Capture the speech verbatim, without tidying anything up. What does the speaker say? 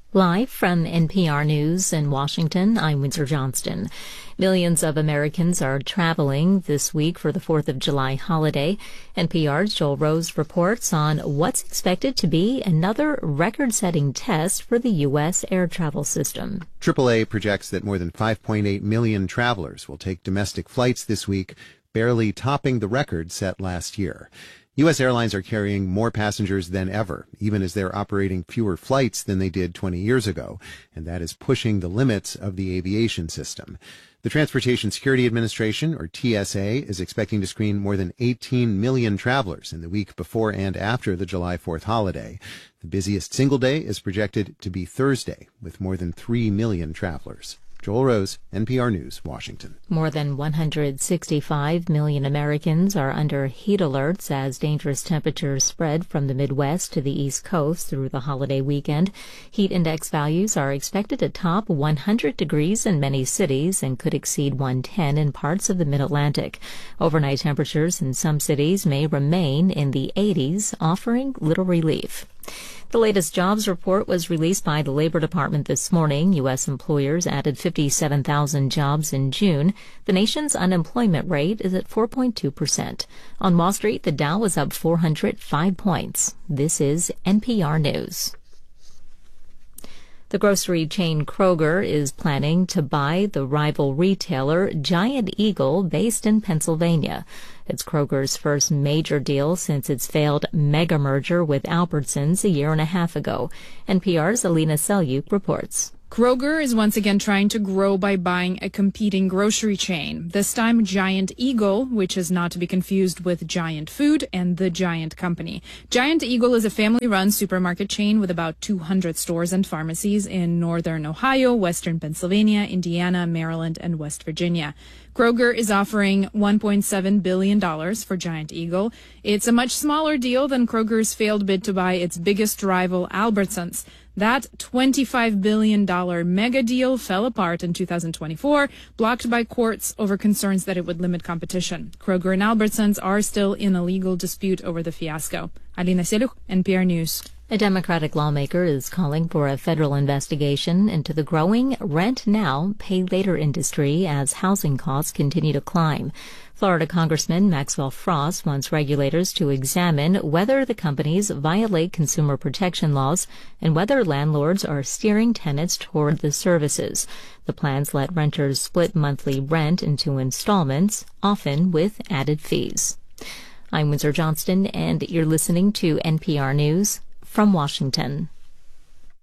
Live from N P R News in Washington, I'm Windsor Johnston. Millions of Americans are traveling this week for the fourth of July holiday. N P R's Joel Rose reports on what's expected to be another record-setting test for the U S air travel system. triple A projects that more than five point eight million travelers will take domestic flights this week, barely topping the record set last year. U S airlines are carrying more passengers than ever, even as they're operating fewer flights than they did twenty years ago, and that is pushing the limits of the aviation system. The Transportation Security Administration, or T S A, is expecting to screen more than eighteen million travelers in the week before and after the July fourth holiday. The busiest single day is projected to be Thursday, with more than three million travelers. Joel Rose, N P R News, Washington. More than one hundred sixty-five million Americans are under heat alerts as dangerous temperatures spread from the Midwest to the East Coast through the holiday weekend. Heat index values are expected to top one hundred degrees in many cities and could exceed one hundred ten in parts of the Mid-Atlantic. Overnight temperatures in some cities may remain in the eighties, offering little relief. The latest jobs report was released by the Labor Department this morning. U S employers added fifty-seven thousand jobs in June. The nation's unemployment rate is at four point two percent. On Wall Street, the Dow was up four hundred five points. This is N P R News. The grocery chain Kroger is planning to buy the rival retailer Giant Eagle based in Pennsylvania. It's Kroger's first major deal since its failed mega merger with Albertsons a year and a half ago. N P R's Alina Selyuk reports. Kroger is once again trying to grow by buying a competing grocery chain, this time Giant Eagle, which is not to be confused with Giant Food and the Giant Company. Giant Eagle is a family-run supermarket chain with about two hundred stores and pharmacies in northern Ohio, western Pennsylvania, Indiana, Maryland, and West Virginia. Kroger is offering one point seven billion dollars for Giant Eagle. It's a much smaller deal than Kroger's failed bid to buy its biggest rival, Albertsons. That twenty-five billion dollars mega deal fell apart in two thousand twenty-four, blocked by courts over concerns that it would limit competition. Kroger and Albertsons are still in a legal dispute over the fiasco. Alina Selyuk, N P R News. A Democratic lawmaker is calling for a federal investigation into the growing rent now, pay later industry as housing costs continue to climb. Florida Congressman Maxwell Frost wants regulators to examine whether the companies violate consumer protection laws and whether landlords are steering tenants toward the services. The plans let renters split monthly rent into installments, often with added fees. I'm Windsor Johnston, and you're listening to N P R News from Washington.